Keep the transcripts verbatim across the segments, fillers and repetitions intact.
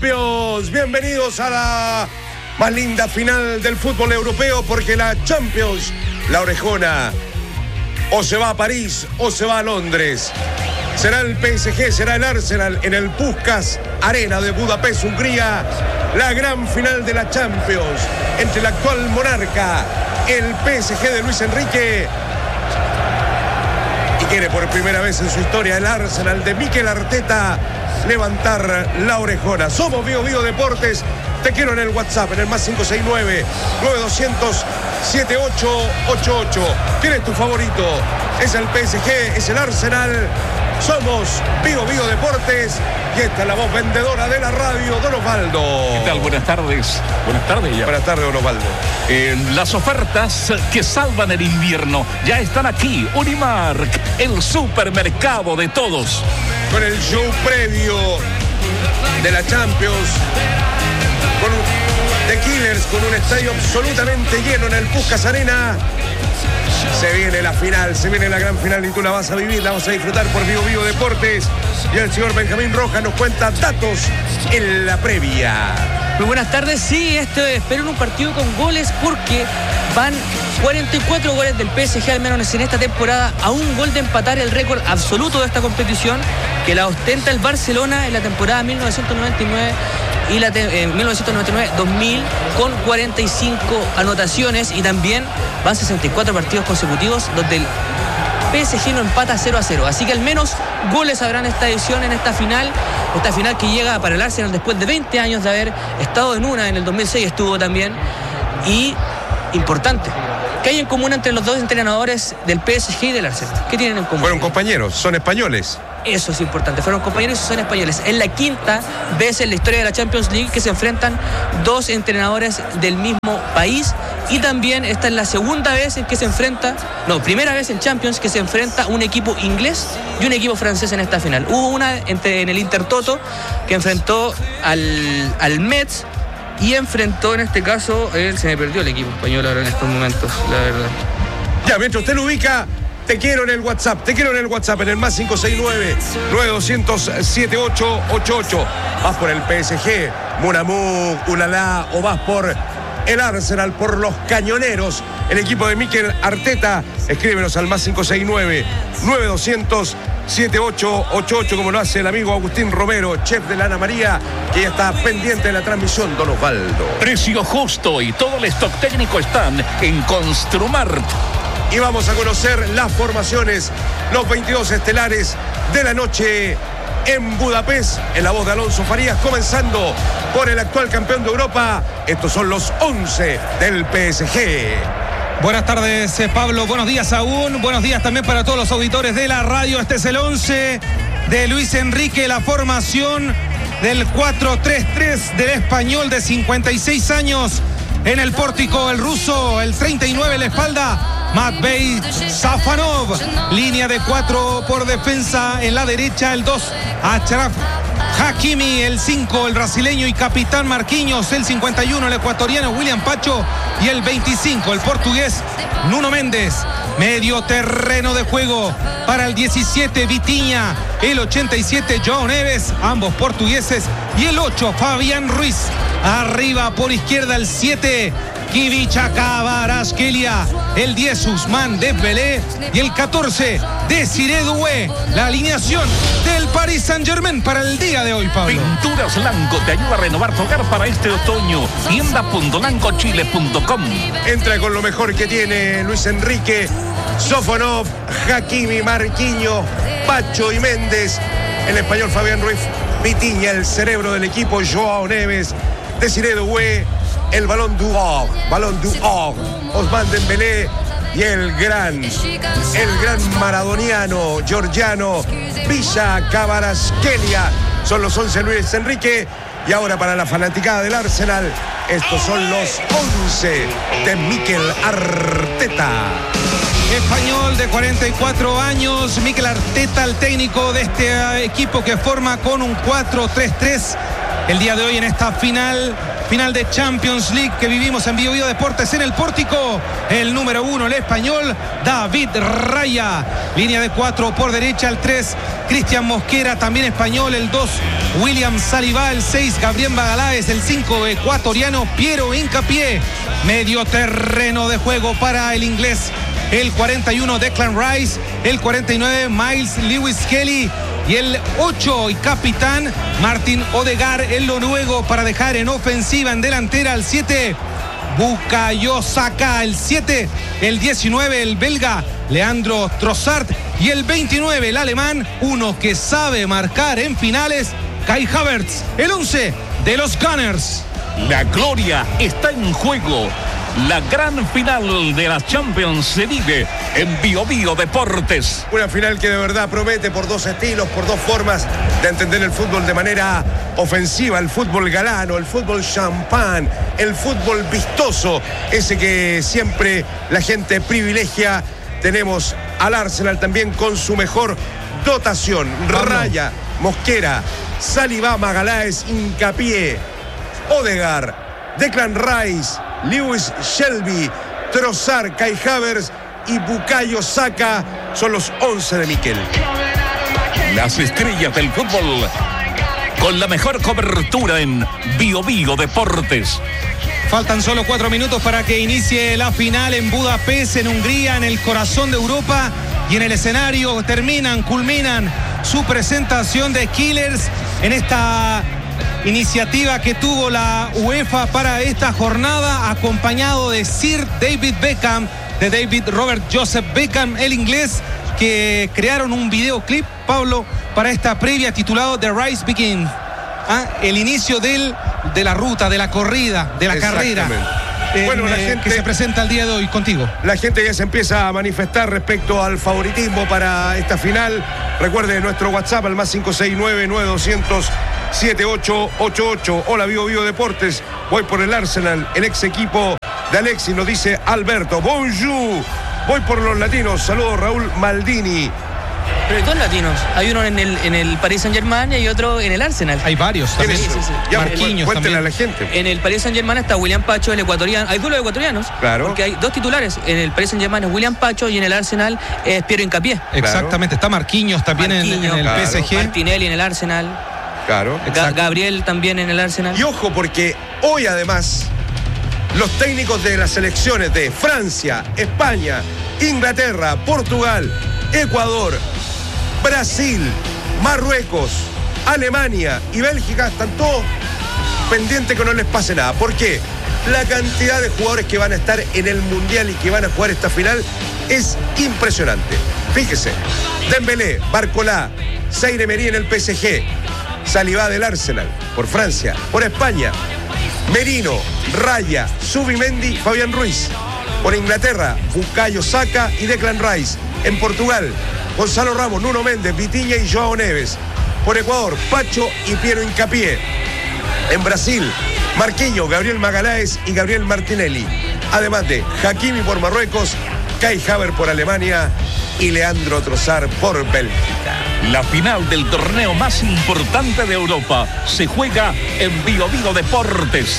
Champions. Bienvenidos a la más linda final del fútbol europeo, porque la Champions, la orejona, o se va a París o se va a Londres. Será el P S G, será el Arsenal en el Puskás Arena de Budapest, Hungría. La gran final de la Champions entre el actual monarca, el P S G de Luis Enrique, y quiere por primera vez en su historia el Arsenal de Mikel Arteta levantar la orejona. Somos Vigo Vigo Deportes. Te quiero en el WhatsApp, en el más cinco seis nueve, nueve dos cero cero, siete ocho ocho ocho. ¿Quién es tu favorito? ¿Es el P S G? ¿Es el Arsenal? Somos Vigo Vigo Deportes y esta es la voz vendedora de la radio, Don Osvaldo. ¿Qué tal? Buenas tardes. Buenas tardes ya. Buenas tardes, Don Osvaldo. Eh, las ofertas que salvan el invierno ya están aquí. Unimark, el supermercado de todos. Con el show previo de la Champions, con The Killers, con un estadio absolutamente lleno en el Puskás Arena. Se viene la final, se viene la gran final y tú la vas a vivir, la vas a disfrutar por Vigo Vigo Deportes. Y el señor Benjamín Rojas nos cuenta datos en la previa. Muy buenas tardes. Sí, esto espero un partido con goles, porque van cuarenta y cuatro goles del P S G, al menos en esta temporada, a un gol de empatar el récord absoluto de esta competición, que la ostenta el Barcelona en la temporada mil novecientos noventa y nueve y la te- eh, mil novecientos noventa y nueve dos mil, con cuarenta y cinco anotaciones, y también van sesenta y cuatro partidos consecutivos donde el P S G no empata cero a cero. Así que al menos goles habrán esta edición, en esta final. Esta final que llega para el Arsenal después de veinte años de haber estado en una. En el dos mil seis estuvo también. Y importante, ¿qué hay en común entre los dos entrenadores del P S G y del Arsenal? ¿Qué tienen en común? Fueron compañeros, son españoles. Eso es importante, fueron compañeros y son españoles. Es la quinta vez en la historia de la Champions League que se enfrentan dos entrenadores del mismo país, y también esta es la segunda vez en que se enfrenta, no, primera vez en Champions que se enfrenta un equipo inglés y un equipo francés en esta final. Hubo una entre, en el Intertoto, que enfrentó al, al Metz, y enfrentó en este caso, él se me perdió el equipo español ahora en estos momentos, la verdad. Ya, mientras usted lo ubica, te quiero en el WhatsApp, te quiero en el WhatsApp, en el más cinco seis nueve, nueve dos cero cero, siete ocho ocho ocho. Vas por el P S G, Monamú, Ulala, o vas por el Arsenal, por los cañoneros, el equipo de Mikel Arteta. Escríbenos al más cinco seis nueve, nueve dos cero cero, siete ocho ocho ocho, como lo hace el amigo Agustín Romero, chef de la Ana María, que ya está pendiente de la transmisión, Don Osvaldo. Precio justo y todo el stock técnico están en Construmart. Y vamos a conocer las formaciones, los veintidós estelares de la noche en Budapest, en la voz de Alonso Farías, comenzando por el actual campeón de Europa. Estos son los once del P S G. Buenas tardes, Pablo. Buenos días aún. Buenos días también para todos los auditores de la radio. Este es el once de Luis Enrique, la formación del cuatro tres tres del español de cincuenta y seis años. En el pórtico, el ruso, el treinta y nueve, la espalda, Matvei Safanov. Línea de cuatro por defensa. En la derecha, el dos, Achraf Hakimi. El cinco, el brasileño y capitán Marquinhos. El cincuenta y uno, el ecuatoriano William Pacho. Y el veinticinco, el portugués Nuno Méndez. Medio terreno de juego para el diecisiete, Vitinha. El ochenta y siete, João Neves, ambos portugueses. Y el ocho, Fabián Ruiz. Arriba por izquierda, el siete, Kivicha Kvaratskhelia. El diez, Ousmane Dembélé. Y el catorce, Desiré Doué. La alineación del Paris Saint-Germain para el día de hoy, Pablo. Pinturas Lanco te ayuda a renovar tu hogar para este otoño. tienda punto lanco chile punto com. Entra con lo mejor que tiene Luis Enrique: Sofonov, Hakimi, Marquinhos, Pacho y Méndez. El español Fabián Ruiz, Vitinha, el cerebro del equipo, João Neves, Desiré Doué, el Balón d'Or, Balón d'Or, Ousmane Dembélé, y el gran, el gran maradoniano, georgiano, Villa Kvaratskhelia. Son los once Luis Enrique. Y ahora, para la fanaticada del Arsenal, estos son los once de Mikel Arteta. Español de cuarenta y cuatro años, Mikel Arteta, el técnico de este equipo que forma con un cuatro tres tres el día de hoy en esta final final de Champions League que vivimos en Bio Bio Deportes. En el pórtico, el número uno, el español David Raya. Línea de cuatro por derecha, el tres, Cristian Mosquera, también español. El dos, William Saliba. El seis, Gabriel Magaláes. El cinco, ecuatoriano Piero Hincapié. Medio terreno de juego para el inglés, el cuarenta y uno, Declan Rice. El cuarenta y nueve, Miles Lewis Kelly. Y el ocho y capitán, Martin Odegaard, el noruego, para dejar en ofensiva, en delantera, el siete, Bukayo Saka. El siete, el diecinueve, el belga, Leandro Trossard. Y el veintinueve, el alemán, uno que sabe marcar en finales, Kai Havertz. El once de los Gunners. La gloria está en juego. La gran final de la Champions se vive en Bio Bio Deportes. Una final que de verdad promete por dos estilos, por dos formas de entender el fútbol de manera ofensiva. El fútbol galano, el fútbol champán, el fútbol vistoso, ese que siempre la gente privilegia. Tenemos al Arsenal también con su mejor dotación. Raya, Mosquera, Saliba, Magaláes, Hincapié, Odegaard, Declan Rice, Lewis Shelby, Trossard, Kai Havertz y Bukayo Saka son los once de Mikel. Las estrellas del fútbol con la mejor cobertura en Bio Bio Deportes. Faltan solo cuatro minutos para que inicie la final en Budapest, en Hungría, en el corazón de Europa. Y en el escenario terminan, culminan su presentación de Killers en esta iniciativa que tuvo la UEFA para esta jornada, acompañado de Sir David Beckham, de David Robert Joseph Beckham, el inglés, que crearon un videoclip, Pablo, para esta previa titulado The Race Begins. ¿Ah? El inicio del, de la ruta, de la corrida, de la carrera. En, bueno, la eh, gente, que se presenta el día de hoy contigo. La gente ya se empieza a manifestar respecto al favoritismo para esta final. Recuerde nuestro WhatsApp al más cinco seis nueve, nueve doscientos, siete ocho ocho ocho. Hola, Bio Bio Deportes. Voy por el Arsenal, el ex equipo de Alexis, nos dice Alberto. Bonjour. Voy por los latinos. Saludos, Raúl Maldini. Pero hay dos latinos. Hay uno en el, en el Paris Saint-Germain y hay otro en el Arsenal. Hay varios también. Sí, sí, sí. Ya, Marquinhos, cuéntenle a la gente. En el Paris Saint-Germain está William Pacho, el ecuatoriano. Hay duelos ecuatorianos. Claro. Porque hay dos titulares. En el Paris Saint-Germain es William Pacho y en el Arsenal es Piero Hincapié. Exactamente. Está Marquinhos también Marquinhos, en, en el claro. P S G. Martinelli en el Arsenal. Claro. Ga- Gabriel también en el Arsenal. Y ojo, porque hoy además los técnicos de las selecciones de Francia, España, Inglaterra, Portugal, Ecuador, Brasil, Marruecos, Alemania y Bélgica están todos pendientes que no les pase nada. ¿Por qué? La cantidad de jugadores que van a estar en el Mundial y que van a jugar esta final es impresionante. Fíjese, Dembélé, Barcolá, Zaire Emery en el P S G, Saliba del Arsenal, por Francia, por España, Merino, Raya, Zubimendi, Fabián Ruiz. Por Inglaterra, Bukayo Saka y Declan Rice. En Portugal, Gonzalo Ramos, Nuno Méndez, Vitinha y Joao Neves. Por Ecuador, Pacho y Piero Hincapié. En Brasil, Marquinhos, Gabriel Magaláes y Gabriel Martinelli. Además de Hakimi por Marruecos, Kai Havertz por Alemania y Leandro Trossard por Bélgica. La final del torneo más importante de Europa se juega en Bio Bio Deportes.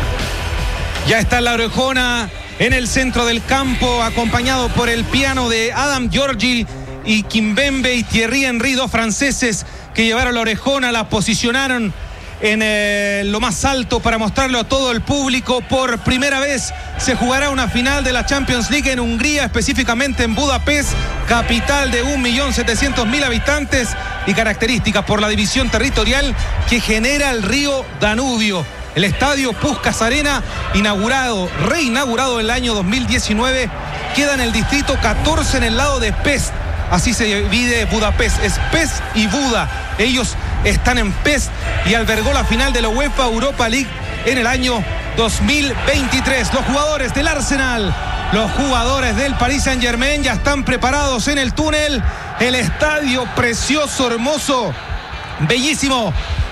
Ya está la orejona en el centro del campo, acompañado por el piano de Adam Giorgi y Kimpembe y Thierry Henry, dos franceses que llevaron la orejona, la posicionaron en eh, lo más alto para mostrarlo a todo el público. Por primera vez se jugará una final de la Champions League en Hungría, específicamente en Budapest, capital de un millón setecientos mil habitantes y características por la división territorial que genera el río Danubio. El estadio Puskás Arena, inaugurado, reinaugurado en el año dos mil diecinueve, queda en el distrito catorce en el lado de Pest. Así se divide Budapest, es Pest y Buda. Ellos están en Pest y albergó la final de la UEFA Europa League en el año dos mil veintitrés. Los jugadores del Arsenal, los jugadores del Paris Saint-Germain ya están preparados en el túnel. El estadio precioso, hermoso, bellísimo.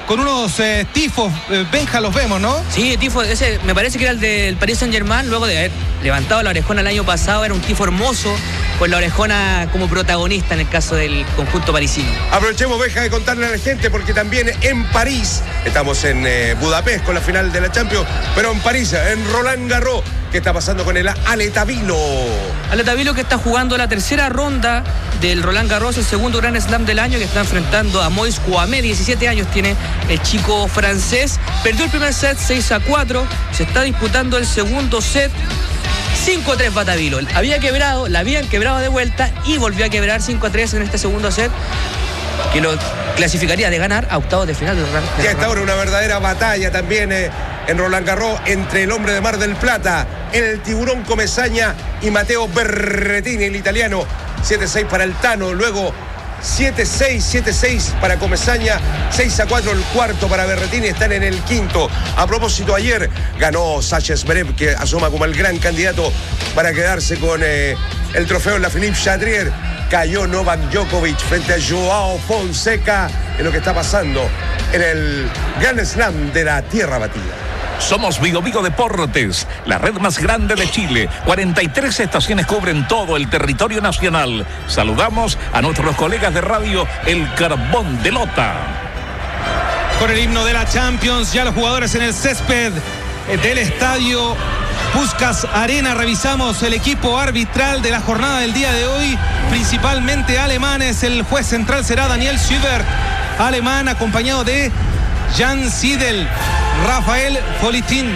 con unos eh, tifos, eh, Benja, los vemos, ¿no? Sí, tifo, ese me parece que era el del Paris Saint-Germain, luego de haber levantado la orejona el año pasado, era un tifo hermoso, con la orejona como protagonista en el caso del conjunto parisino. Aprovechemos, Benja, de contarle a la gente, porque también en París, estamos en eh, Budapest con la final de la Champions, pero en París, en Roland Garros, ¿qué está pasando con el Ale Tavilo? Ale Tavilo, que está jugando la tercera ronda del Roland Garros, el segundo Grand Slam del año, que está enfrentando a Moïse Kouamé, diecisiete años tiene el chico francés. Perdió el primer set seis a cuatro, se está disputando el segundo set. cinco a tres va Tavilo. Había quebrado, la habían quebrado de vuelta y volvió a quebrar cinco a tres en este segundo set, que lo clasificaría de ganar a octavos de final del Roland Garros. Ya está ahora una verdadera batalla también eh, en Roland Garros entre el hombre de Mar del Plata, el tiburón Comesaña, y Matteo Berrettini, el italiano. siete a seis para el Tano, luego siete a seis, siete a seis para Comesaña, seis a cuatro el cuarto para Berrettini, están en el quinto. A propósito, ayer ganó Sasha Zverev, que asoma como el gran candidato para quedarse con eh, el trofeo en la Philippe Chatrier. Cayó Novak Djokovic frente a Joao Fonseca en lo que está pasando en el Grand Slam de la Tierra Batida. Somos Vigo Vigo Deportes, la red más grande de Chile. cuarenta y tres estaciones cubren todo el territorio nacional. Saludamos a nuestros colegas de radio El Carbón de Lota. Con el himno de la Champions, ya los jugadores en el césped del estadio Puskás Arena. Revisamos el equipo arbitral de la jornada del día de hoy, principalmente alemanes. El juez central será Daniel Süber, alemán, acompañado de Jan Siedel, Rafael Folitin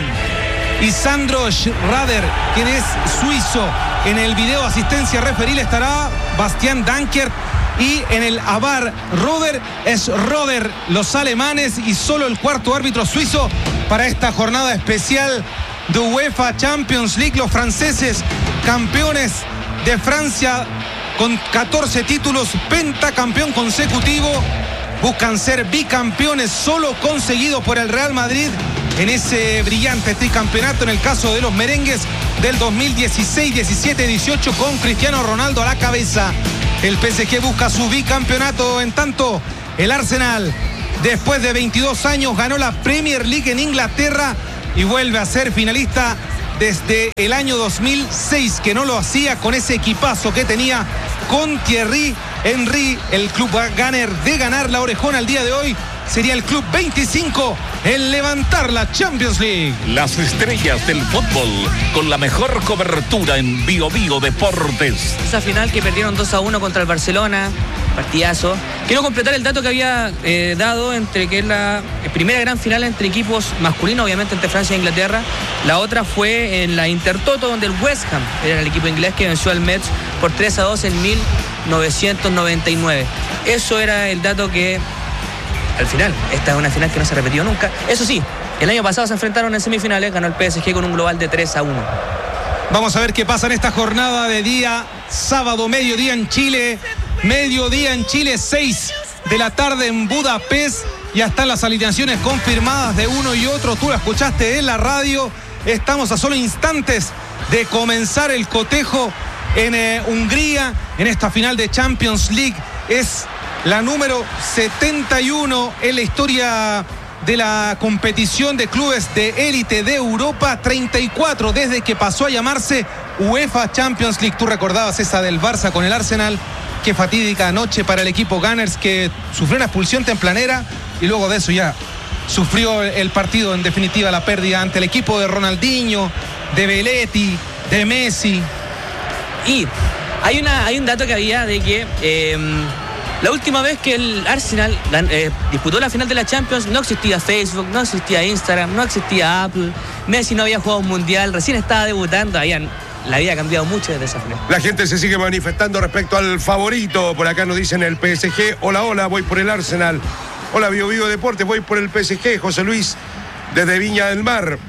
y Sandro Schrader, quien es suizo. En el video asistencia referil estará Bastian Dankert, y en el A V A R Roder es Roder, los alemanes, y solo el cuarto árbitro suizo para esta jornada especial de UEFA Champions League. Los franceses, campeones de Francia con catorce títulos, pentacampeón consecutivo, buscan ser bicampeones, solo conseguido por el Real Madrid en ese brillante tricampeonato en el caso de los merengues del dos mil dieciséis, diecisiete, dieciocho, con Cristiano Ronaldo a la cabeza. El P S G busca su bicampeonato. En tanto, el Arsenal, después de veintidós años, ganó la Premier League en Inglaterra y vuelve a ser finalista desde el año dos mil seis, que no lo hacía con ese equipazo que tenía con Thierry Henry. El club Gunner de ganar la orejona el día de hoy sería el club veinticinco en levantar la Champions League. Las estrellas del fútbol con la mejor cobertura en Vigo Vigo Deportes. Esa final que perdieron dos a uno contra el Barcelona, partidazo. Quiero completar el dato que había eh, dado entre que es la primera gran final entre equipos masculinos, obviamente entre Francia e Inglaterra. La otra fue en la Intertoto, donde el West Ham era el equipo inglés que venció al Metz por tres a dos en mil novecientos noventa y nueve. Eso era el dato que al final, esta es una final que no se ha repetido nunca. Eso sí, el año pasado se enfrentaron en semifinales, ganó el P S G con un global de tres a uno. Vamos a ver qué pasa en esta jornada de día sábado, mediodía en Chile. Mediodía en Chile, seis de la tarde en Budapest. Ya están las alineaciones confirmadas de uno y otro. Tú la escuchaste en la radio. Estamos a solo instantes de comenzar el cotejo en eh, Hungría, en esta final de Champions League. Es la número setenta y uno en la historia de la competición de clubes de élite de Europa, treinta y cuatro desde que pasó a llamarse UEFA Champions League. Tú recordabas esa del Barça con el Arsenal. Qué fatídica noche para el equipo Gunners, que sufrió una expulsión tempranera y luego de eso ya sufrió el partido, en definitiva la pérdida ante el equipo de Ronaldinho, de Belletti, de Messi. Y hay, una, hay un dato que había de que eh, la última vez que el Arsenal eh, disputó la final de la Champions no existía Facebook, no existía Instagram, no existía Apple, Messi no había jugado un mundial, recién estaba debutando, habían, la había cambiado mucho desde esa final. La gente se sigue manifestando respecto al favorito. Por acá nos dicen el P S G. Hola, hola, voy por el Arsenal. Hola, Vigo Vigo Deportes, voy por el P S G. José Luis desde Viña del Mar.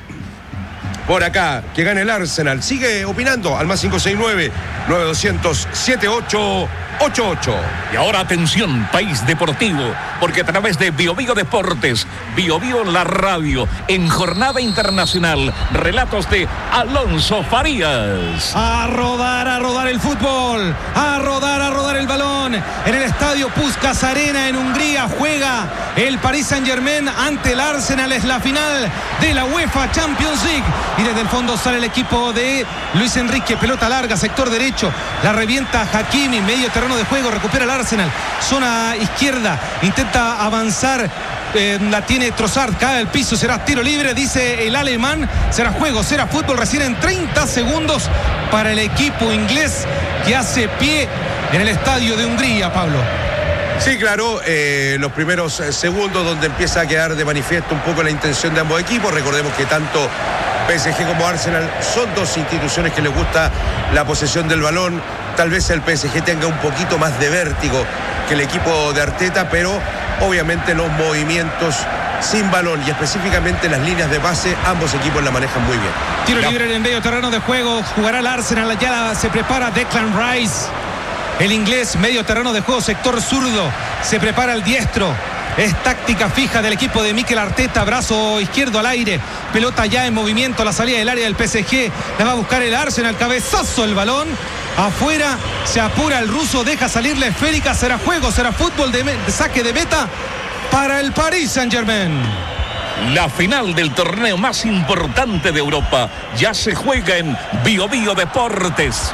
Por acá, que gane el Arsenal. Sigue opinando al más cinco seis nueve, nueve dos cero cero, siete ocho ocho ocho. Y ahora atención, país deportivo, porque a través de Bio Bio Deportes, Bio Bio la radio, en jornada internacional, relatos de Alonso Farías. A rodar, a rodar el fútbol, a rodar, a rodar el balón. En el estadio Puskás Arena en Hungría juega el Paris Saint-Germain ante el Arsenal. Es la final de la UEFA Champions League. Y desde el fondo sale el equipo de Luis Enrique, pelota larga, sector derecho, la revienta Hakimi, medio terreno de juego, recupera el Arsenal, zona izquierda, intenta avanzar, eh, la tiene Trossard, cae al piso, será tiro libre, dice el alemán, será juego, será fútbol recién en treinta segundos para el equipo inglés que hace pie en el estadio de Hungría, Pablo. Sí, claro, eh, los primeros segundos donde empieza a quedar de manifiesto un poco la intención de ambos equipos. Recordemos que tanto P S G como Arsenal son dos instituciones que les gusta la posesión del balón. Tal vez el P S G tenga un poquito más de vértigo que el equipo de Arteta, pero obviamente los movimientos sin balón y específicamente las líneas de pase, ambos equipos la manejan muy bien. Tiro libre en el medio terreno de juego, jugará el Arsenal, ya se prepara Declan Rice. El inglés, medio terreno de juego, sector zurdo, se prepara el diestro. Es táctica fija del equipo de Mikel Arteta, brazo izquierdo al aire, pelota ya en movimiento, la salida del área del P S G, la va a buscar el Arsenal, cabezazo el balón, afuera, se apura el ruso, deja salir la esférica, será juego, será fútbol de, de saque de meta para el Paris Saint-Germain. La final del torneo más importante de Europa ya se juega en Bio Bio Deportes.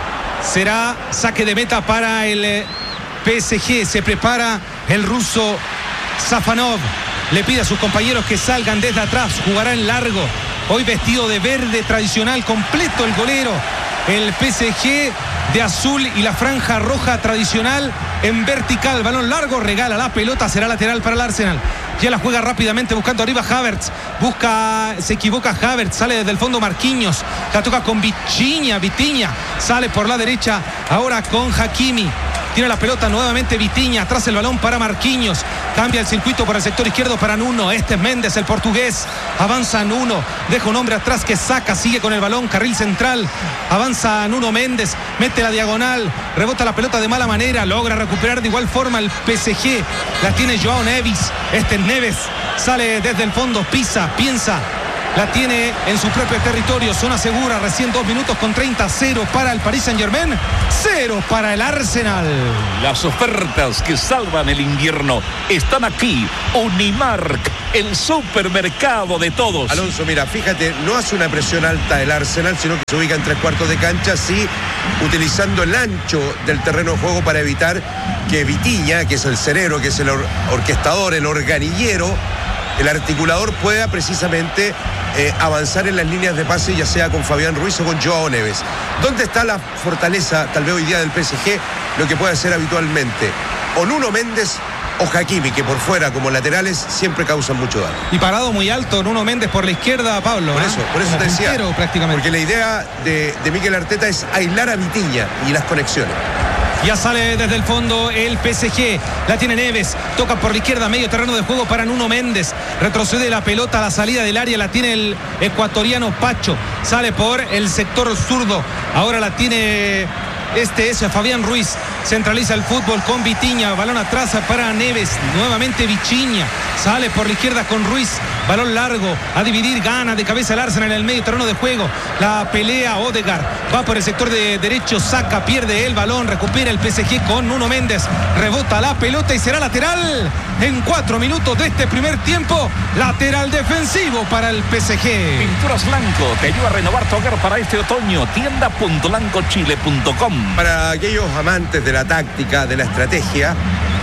Será saque de meta para el P S G. Se prepara el ruso Safanov. Le pide a sus compañeros que salgan desde atrás. Jugará en largo. Hoy vestido de verde tradicional, completo el golero. El P S G de azul y la franja roja tradicional en vertical. Balón largo, regala la pelota. Será lateral para el Arsenal. Ya la juega rápidamente buscando arriba Havertz. Busca, se equivoca Havertz. Sale desde el fondo Marquinhos. La toca con Vitinha. Vitinha sale por la derecha. Ahora con Hakimi. Tiene la pelota nuevamente Vitinha. Atrás el balón para Marquinhos. Cambia el circuito por el sector izquierdo para Nuno. Este es Méndez, el portugués. Avanza Nuno. Deja un hombre atrás que saca. Sigue con el balón. Carril central. Avanza Nuno Méndez. Mete la diagonal. Rebota la pelota de mala manera. Logra recuperar de igual forma el P S G. La tiene Joao Neves. Este es Neves. Sale desde el fondo. Pisa. Piensa. La tiene en su propio territorio, zona segura, recién dos minutos con treinta, cero para el Paris Saint-Germain, cero para el Arsenal. Las ofertas que salvan el invierno están aquí. Unimark, el supermercado de todos. Alonso, mira, fíjate, no hace una presión alta el Arsenal, sino que se ubica en tres cuartos de cancha, sí, utilizando el ancho del terreno de juego para evitar que Vitinha, que es el cerebro, que es el or- orquestador, el organillero, el articulador, pueda precisamente eh, avanzar en las líneas de pase, ya sea con Fabián Ruiz o con Joao Neves. ¿Dónde está la fortaleza, tal vez hoy día, del P S G? Lo que puede hacer habitualmente o Nuno Méndez o Hakimi, que por fuera como laterales siempre causan mucho daño. Y parado muy alto Nuno Méndez por la izquierda, Pablo. Por eso, ¿eh? por eso te decía, prácticamente. porque la idea de, de Mikel Arteta es aislar a Vitinha y las conexiones. Ya sale desde el fondo el P S G. La tiene Neves. Toca por la izquierda. Medio terreno de juego para Nuno Méndez. Retrocede la pelota a la salida del área. La tiene el ecuatoriano Pacho. Sale por el sector zurdo. Ahora la tiene este es Fabián Ruiz. Centraliza el fútbol con Vitinha. Balón atrás para Neves. Nuevamente Vitinha. Sale por la izquierda con Ruiz. Balón largo. A dividir. Gana de cabeza el Arsenal en el medio terreno de juego. La pelea Odegaard. Va por el sector de derecho. Saca. Pierde el balón. Recupera el P S G con Nuno Méndez. Rebota la pelota y será lateral. En cuatro minutos de este primer tiempo. Lateral defensivo para el P S G. Pinturas Blanco te ayuda a renovar tu hogar para este otoño. tienda punto blanco chile punto com. Para aquellos amantes de la táctica, de la estrategia,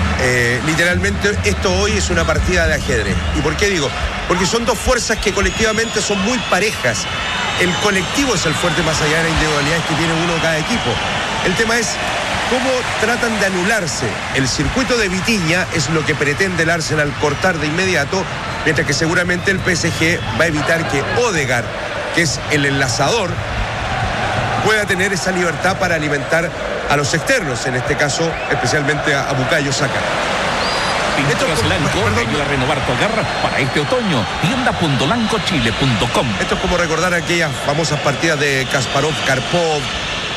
eh, literalmente esto hoy es una partida de ajedrez. ¿Y por qué digo? Porque son dos fuerzas que colectivamente son muy parejas. El colectivo es el fuerte más allá de las individualidades que tiene uno cada equipo. El tema es cómo tratan de anularse. El circuito de Vitinha es lo que pretende el Arsenal cortar de inmediato, mientras que seguramente el P S G va a evitar que Odegaard, que es el enlazador, pueda tener esa libertad para alimentar a los externos, en este caso especialmente a, a Bukayo Saka. Pinturas Blanco te ayuda a renovar tu hogar para este otoño. tienda punto blanco chile punto com. Esto es como recordar aquellas famosas partidas de Kasparov, Karpov,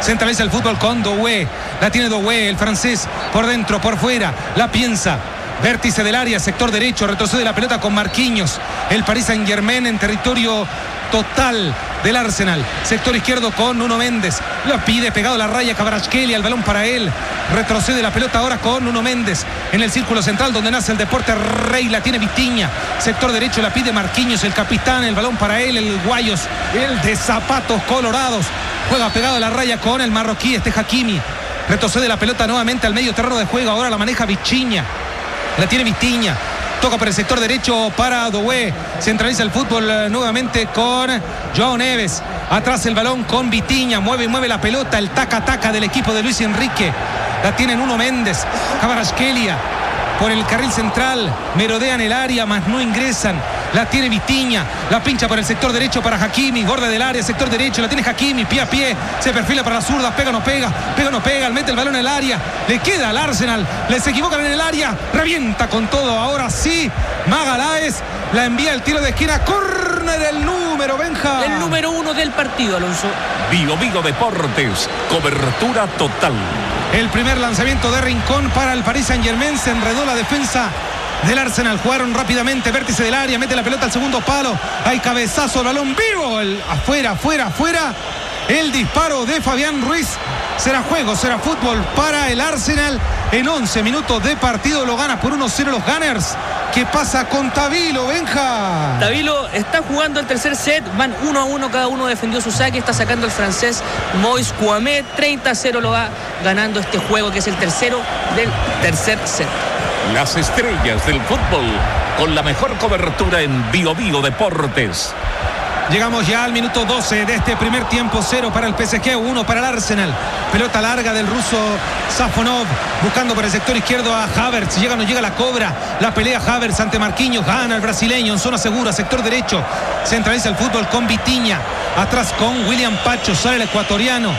Centraliza el fútbol con Doué. La tiene Doué, el francés, por dentro, por fuera. La piensa. Vértice del área, sector derecho. Retrocede la pelota con Marquinhos. El Paris Saint-Germain en territorio total del Arsenal. Sector izquierdo con Nuno Méndez. La pide pegado a la raya Kvaratskhelia. El balón para él. Retrocede la pelota ahora con Nuno Méndez. En el círculo central donde nace el deporte rey. La tiene Vitinha. Sector derecho la pide Marquinhos, el capitán. El balón para él, el Guayos. El de zapatos colorados. Juega pegado a la raya con el marroquí, este Hakimi. Retrocede la pelota nuevamente al medio terreno de juego. Ahora la maneja Vitinha. La tiene Vitinha. Toca por el sector derecho para Doué. Centraliza el fútbol eh, nuevamente con Joao Neves. Atrás el balón con Vitinha. Mueve y mueve la pelota. El taca-taca del equipo de Luis Enrique. La tiene Nuno Méndez. Kvaratskhelia por el carril central. Merodean el área, mas no ingresan. La tiene Vitinha. La pincha por el sector derecho para Hakimi. Borde del área, sector derecho. La tiene Hakimi. Pie a pie. Se perfila para la zurda. Pega o no pega. Pega o no pega. Mete el balón en el área. Le queda al Arsenal. Les equivocan en el área. Revienta con todo. Ahora sí. Magaláes la envía el tiro de esquina. Córner el número, Benja. El número uno del partido, Alonso. Vigo Vigo Deportes. Cobertura total. El primer lanzamiento de Rincón para el Paris Saint-Germain. Se enredó la defensa del Arsenal. Jugaron rápidamente, vértice del área, mete la pelota al segundo palo. Hay cabezazo, el balón vivo. El, afuera, afuera, afuera. El disparo de Fabián Ruiz. Será juego, será fútbol para el Arsenal. En once minutos de partido lo gana por uno cero los Gunners. ¿Qué pasa con Tavilo, Benja? Tavilo está jugando el tercer set. Van uno a uno, cada uno defendió su saque. Está sacando el francés Moïse Kouamé. treinta a cero lo va ganando este juego, que es el tercero del tercer set. Las estrellas del fútbol con la mejor cobertura en Vigo Vigo Deportes. Llegamos ya al minuto doce de este primer tiempo. Cero para el P S G, uno para el Arsenal. Pelota larga del ruso Safonov, buscando por el sector izquierdo a Havertz. Llega o no llega, la cobra. La pelea Havertz ante Marquinhos. Gana el brasileño en zona segura, sector derecho. Centraliza el fútbol con Vitinha. Atrás con William Pacho. Sale el ecuatoriano.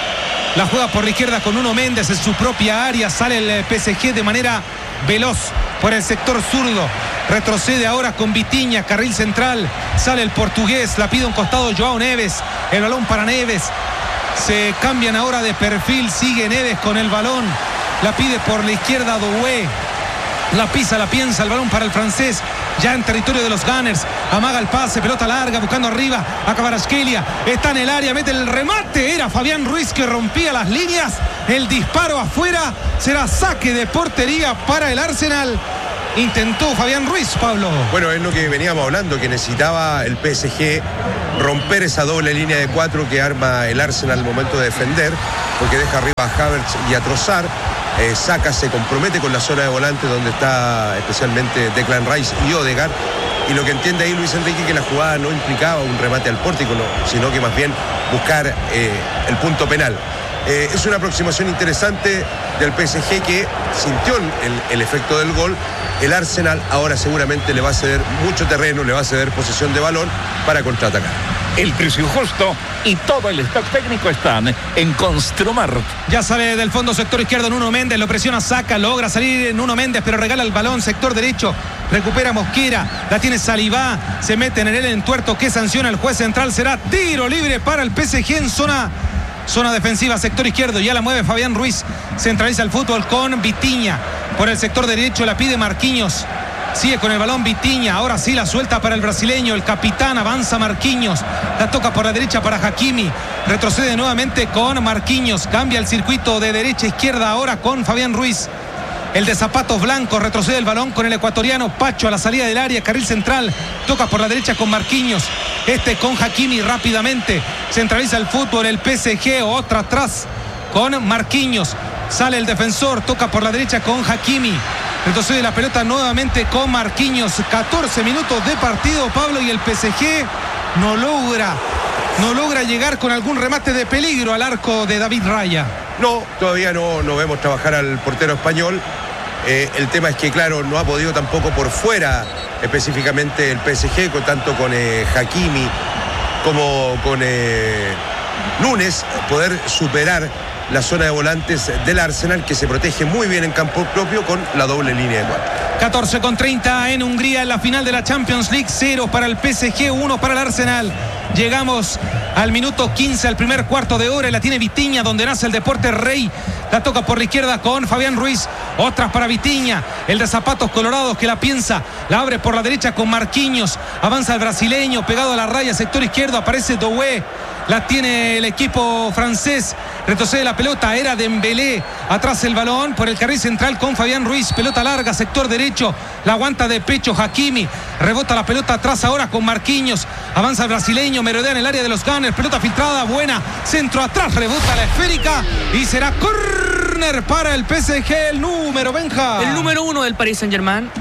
La juega por la izquierda con Nuno Méndez en su propia área. Sale el P S G de manera veloz por el sector zurdo. Retrocede ahora con Vitinha, carril central. Sale el portugués, la pide un costado Joao Neves. El balón para Neves. Se cambian ahora de perfil. Sigue Neves con el balón. La pide por la izquierda Doué. La pisa, la piensa, el balón para el francés. Ya en territorio de los Gunners. Amaga el pase, pelota larga, buscando arriba a Kvaratskhelia. Está en el área, mete el remate. Era Fabián Ruiz que rompía las líneas. El disparo afuera. Será saque de portería para el Arsenal. Intentó Fabián Ruiz, Pablo. Bueno, es lo que veníamos hablando, que necesitaba el P S G romper esa doble línea de cuatro que arma el Arsenal al momento de defender, porque deja arriba a Havertz y a Trossard. Eh, saca, se compromete con la zona de volante donde está especialmente Declan Rice y Odegaard. Y lo que entiende ahí Luis Enrique, que la jugada no implicaba un remate al pórtico, no, sino que más bien buscar eh, el punto penal. Eh, es una aproximación interesante del P S G, que sintió el, el efecto del gol. El Arsenal ahora seguramente le va a ceder mucho terreno, le va a ceder posesión de balón para contraatacar. El precio justo y todo el stock técnico están en Construmark. Ya sale del fondo sector izquierdo Nuno Méndez, lo presiona, saca, logra salir Nuno Méndez, pero regala el balón, sector derecho, recupera Mosquera, la tiene Salivá, se mete en el entuerto que sanciona el juez central. Será tiro libre para el P S G en zona Zona defensiva, sector izquierdo, ya la mueve Fabián Ruiz. Centraliza el fútbol con Vitinha. Por el sector derecho la pide Marquinhos. Sigue con el balón Vitinha. Ahora sí la suelta para el brasileño. El capitán, avanza Marquinhos. La toca por la derecha para Hakimi. Retrocede nuevamente con Marquinhos. Cambia el circuito de derecha a izquierda ahora con Fabián Ruiz. El de zapatos blancos retrocede el balón con el ecuatoriano Pacho a la salida del área, carril central. Toca por la derecha con Marquinhos. Este con Hakimi rápidamente. Centraliza el fútbol el P S G. Otra atrás con Marquinhos. Sale el defensor. Toca por la derecha con Hakimi. Retrocede la pelota nuevamente con Marquinhos. catorce minutos de partido, Pablo, y el P S G no logra, no logra llegar con algún remate de peligro al arco de David Raya. No, todavía no, no vemos trabajar al portero español. Eh, el tema es que, claro, no ha podido tampoco por fuera, específicamente el P S G, con, tanto con eh, Hakimi como con eh, Núñez, poder superar la zona de volantes del Arsenal, que se protege muy bien en campo propio con la doble línea de cuatro. catorce con treinta en Hungría, en la final de la Champions League. Cero para el P S G, uno para el Arsenal. Llegamos al minuto quince, al primer cuarto de hora, y la tiene Vitinha, donde nace el deporte rey. La toca por la izquierda con Fabián Ruiz. Otras para Vitinha, el de zapatos colorados que la piensa. La abre por la derecha con Marquinhos. Avanza el brasileño, pegado a la raya, sector izquierdo. Aparece Doué. La tiene el equipo francés. Retrocede la pelota, era Dembélé. Atrás el balón por el carril central con Fabián Ruiz. Pelota larga, sector derecho. La aguanta de pecho Hakimi. Rebota la pelota atrás ahora con Marquinhos. Avanza el brasileño, merodea en el área de los Gunners. Pelota filtrada, buena. Centro atrás, rebota la esférica. Y será córner para el P S G, el número Benja. El número uno del Paris Saint-Germain.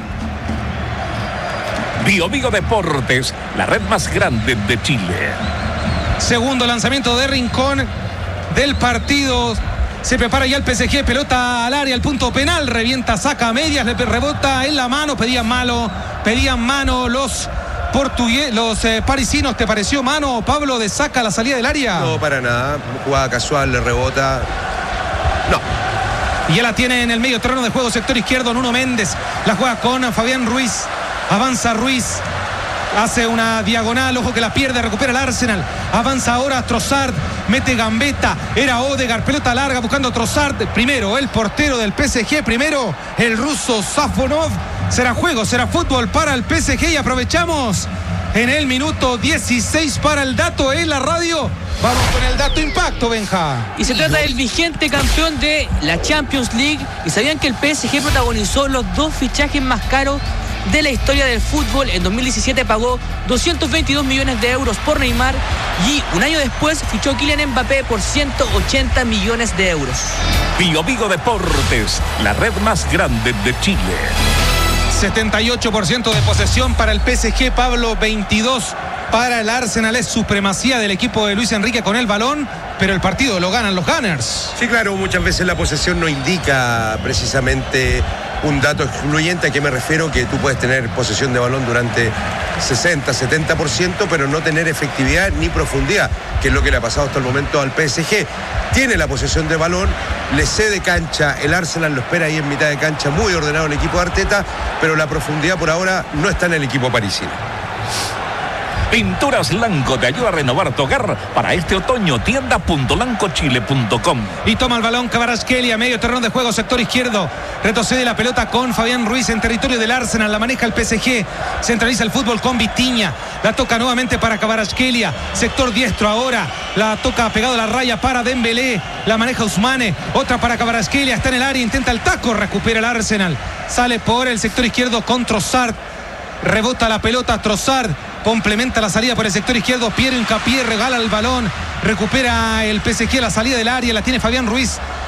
Bio Vigo Deportes, la red más grande de Chile. Segundo lanzamiento de Rincón del partido. Se prepara ya el P S G, pelota al área, al punto penal, revienta, saca a medias, le rebota en la mano, pedían mano, pedían mano los portugueses, los eh, parisinos. ¿Te pareció mano, Pablo, de saca a la salida del área? No, para nada, jugada casual, le rebota. No. Y ya la tiene en el medio terreno de juego, sector izquierdo, Nuno Méndez. La juega con Fabián Ruiz. Avanza Ruiz. Hace una diagonal, ojo que la pierde, recupera el Arsenal. Avanza ahora Trossard, mete gambeta. Era Odegaard, pelota larga buscando Trossard. Primero el portero del P S G, primero el ruso Safonov. Será juego, será fútbol para el P S G y aprovechamos en el minuto dieciséis para el dato en la radio. Vamos con el dato impacto, Benja. Y se trata del vigente campeón de la Champions League. ¿Y sabían que el P S G protagonizó los dos fichajes más caros de la historia del fútbol? En dos mil diecisiete pagó doscientos veintidós millones de euros por Neymar y un año después fichó Kylian Mbappé por ciento ochenta millones de euros. Bio Vigo Deportes, la red más grande de Chile. setenta y ocho por ciento de posesión para el P S G, Pablo, veintidós para el Arsenal. Es supremacía del equipo de Luis Enrique con el balón, pero el partido lo ganan los Gunners. Sí, claro, muchas veces la posesión no indica precisamente un dato excluyente. ¿A qué me refiero? Que tú puedes tener posesión de balón durante sesenta, setenta por ciento, pero no tener efectividad ni profundidad, que es lo que le ha pasado hasta el momento al P S G. Tiene la posesión de balón, le cede cancha, el Arsenal lo espera ahí en mitad de cancha, muy ordenado el equipo de Arteta, pero la profundidad por ahora no está en el equipo parisino. Pinturas Lanco te ayuda a renovar tu hogar para este otoño. tienda punto lanco chile punto com. Y toma el balón Kvaratskhelia, medio terreno de juego, sector izquierdo. Retrocede la pelota con Fabián Ruiz en territorio del Arsenal. La maneja el P S G. Centraliza el fútbol con Vitinha. La toca nuevamente para Kvaratskhelia. Sector diestro ahora. La toca pegado a la raya para Dembélé. La maneja Ousmane. Otra para Kvaratskhelia. Está en el área. Intenta el taco. Recupera el Arsenal. Sale por el sector izquierdo con Trossard. Rebota la pelota Trossard. Complementa la salida por el sector izquierdo. Piero Hincapié regala el balón. Recupera el P S G la salida del área. La tiene Fabián Ruiz.